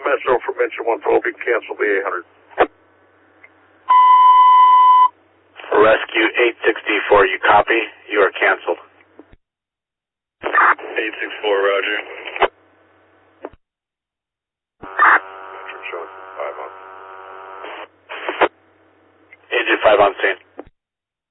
Metro for Mention 112, you cancel the 800. Rescue 864, you copy? You are canceled. 864, roger. Metro showing 5 on. Agent 5 on scene.